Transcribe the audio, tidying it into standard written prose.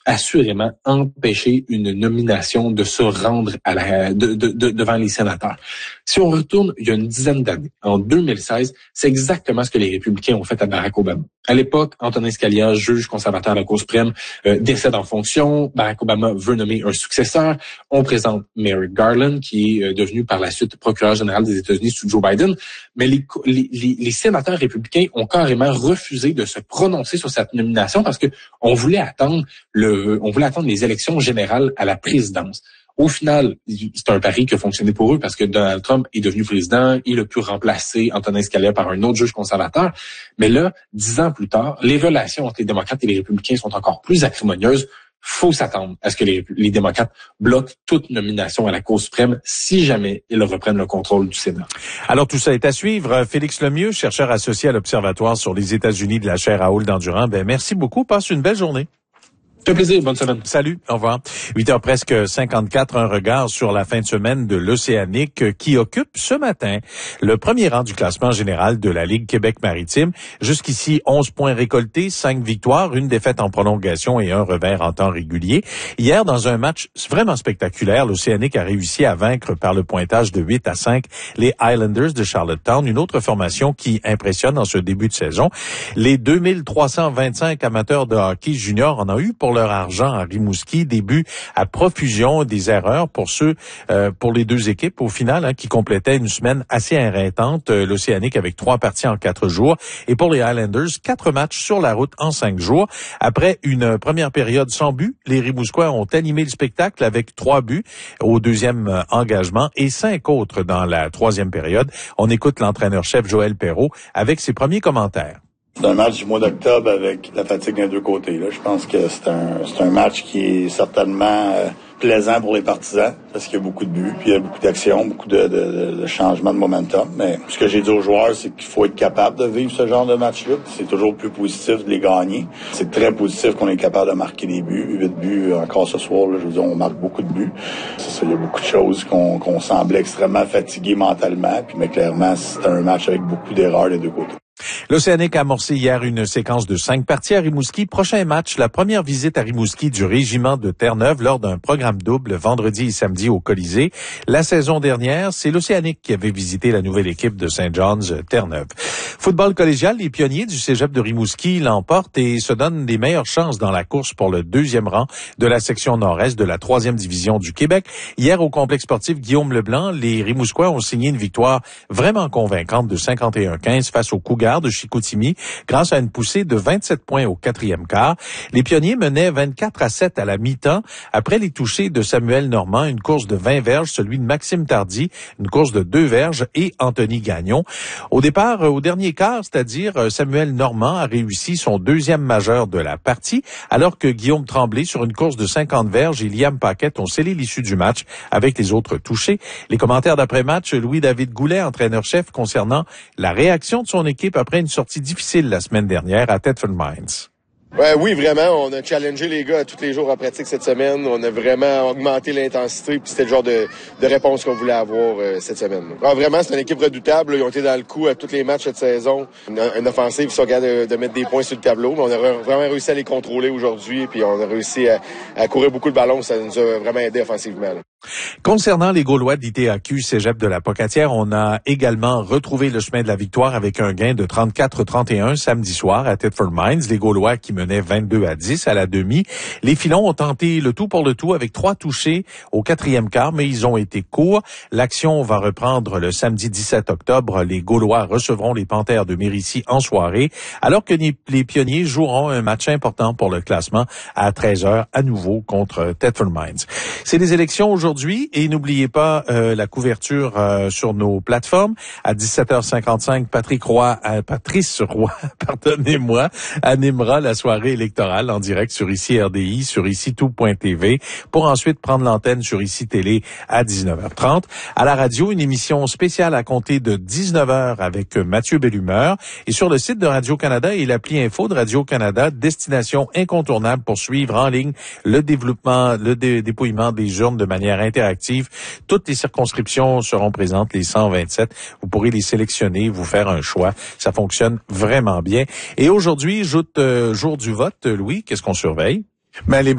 assurément empêcher une nomination de se rendre devant les sénateurs. Si on retourne il y a une dizaine d'années, en 2016, c'est exactement ce que les républicains ont fait à Barack Obama. À l'époque, Antonin Scalia, juge conservateur à la Cour suprême, décède en fonction. Barack Obama veut nommer un successeur. On présente Merrick Garland, qui est devenu par la suite procureur général des États-Unis sous Joe Biden. Mais les sénateurs républicains ont carrément refusé de se prononcer sur cette nomination parce que on voulait attendre les élections générales à la présidence. Au final, c'est un pari qui a fonctionné pour eux parce que Donald Trump est devenu président, il a pu remplacer Antonin Scalia par un autre juge conservateur. Mais là, 10 ans plus tard, les relations entre les démocrates et les républicains sont encore plus acrimonieuses. Faut s'attendre à ce que les démocrates bloquent toute nomination à la Cour suprême si jamais ils reprennent le contrôle du Sénat. Alors tout ça est à suivre. Félix Lemieux, chercheur associé à l'Observatoire sur les États-Unis de la chaire Raoul Dandurand. Merci beaucoup. Passe une belle journée. Ça fait plaisir, bonne semaine. Salut, au revoir. 8h presque 54, un regard sur la fin de semaine de l'Océanique qui occupe ce matin le premier rang du classement général de la Ligue Québec-Maritime. Jusqu'ici, 11 points récoltés, 5 victoires, une défaite en prolongation et un revers en temps régulier. Hier, dans un match vraiment spectaculaire, l'Océanique a réussi à vaincre par le pointage de 8-5 les Highlanders de Charlottetown, une autre formation qui impressionne en ce début de saison. Les 2325 amateurs de hockey junior en ont eu pour leur argent à Rimouski, début à profusion, des erreurs pour pour les deux équipes au final, qui complétaient une semaine assez éreintante, l'Océanique avec 3 parties en 4 jours, et pour les Highlanders, 4 matchs sur la route en 5 jours. Après une première période sans but, les Rimouskois ont animé le spectacle avec 3 buts au deuxième engagement et 5 autres dans la troisième période. On écoute l'entraîneur-chef Joël Perreault avec ses premiers commentaires. C'est un match du mois d'octobre avec la fatigue des deux côtés. Là. Je pense que c'est un match qui est certainement plaisant pour les partisans parce qu'il y a beaucoup de buts, puis il y a beaucoup d'actions, beaucoup de changements de momentum. Mais ce que j'ai dit aux joueurs, c'est qu'il faut être capable de vivre ce genre de match-là. C'est toujours plus positif de les gagner. C'est très positif qu'on est capable de marquer des buts. 8 buts encore ce soir, là, je veux dire, on marque beaucoup de buts. C'est ça, il y a beaucoup de choses qu'on semblait extrêmement fatigué mentalement, mais clairement, c'est un match avec beaucoup d'erreurs des deux côtés. L'Océanique a amorcé hier une séquence de 5 parties à Rimouski. Prochain match, la première visite à Rimouski du régiment de Terre-Neuve lors d'un programme double vendredi et samedi au Colisée. La saison dernière, c'est l'Océanique qui avait visité la nouvelle équipe de St. John's Terre-Neuve. Football collégial, les pionniers du cégep de Rimouski l'emportent et se donnent des meilleures chances dans la course pour le deuxième rang de la section nord-est de la 3e division du Québec. Hier, au complexe sportif Guillaume Leblanc, les Rimouskois ont signé une victoire vraiment convaincante de 51-15 face aux Cougars de Chicoutimi grâce à une poussée de 27 points au 4e quart. Les pionniers menaient 24-7 à la mi-temps après les touchés de Samuel Normand, une course de 20 verges, celui de Maxime Tardy, une course de 2 verges et Anthony Gagnon. Au départ, au dernier quart, c'est-à-dire Samuel Normand a réussi son 2e majeur de la partie, alors que Guillaume Tremblay, sur une course de 50 verges, et Liam Paquette ont scellé l'issue du match avec les autres touchés. Les commentaires d'après-match, Louis-David Goulet, entraîneur-chef, concernant la réaction de son équipe après une sortie difficile la semaine dernière à Thetford Mines. Oui, vraiment. On a challengé les gars tous les jours en pratique cette semaine. On a vraiment augmenté l'intensité. Puis c'était le genre de réponse qu'on voulait avoir cette semaine. Vraiment, c'est une équipe redoutable. Ils ont été dans le coup à tous les matchs cette saison. Une offensive qui sont capables de mettre des points sur le tableau. Mais on a vraiment réussi à les contrôler aujourd'hui. Puis on a réussi à courir beaucoup de ballons. Ça nous a vraiment aidé offensivement. Là. Concernant les Gaulois d'ITAQ Cégep de la Pocatière, on a également retrouvé le chemin de la victoire avec un gain de 34-31 samedi soir à Thetford Mines. Les Gaulois qui menaient 22-10 à la demi. Les Filons ont tenté le tout pour le tout avec 3 touchés au 4e quart, mais ils ont été courts. L'action va reprendre le samedi 17 octobre. Les Gaulois recevront les Panthères de Mérici en soirée, alors que les Pionniers joueront un match important pour le classement à 13h à nouveau contre Thetford Mines. C'est les élections aujourd'hui et n'oubliez pas la couverture sur nos plateformes. À 17h55, Patrice Roy, pardonnez-moi, animera la soirée électorale en direct sur ICI RDI, sur ICI-tout.tv, pour ensuite prendre l'antenne sur ICI Télé à 19h30. À la radio, une émission spéciale à compter de 19h avec Mathieu Bellumeur. Et sur le site de Radio-Canada et l'appli Info de Radio-Canada, destination incontournable pour suivre en ligne le dépouillement des urnes de manière interactive. Toutes les circonscriptions seront présentes, les 127. Vous pourrez les sélectionner, vous faire un choix. Ça fonctionne vraiment bien. Et aujourd'hui, jour du vote, Louis, qu'est-ce qu'on surveille?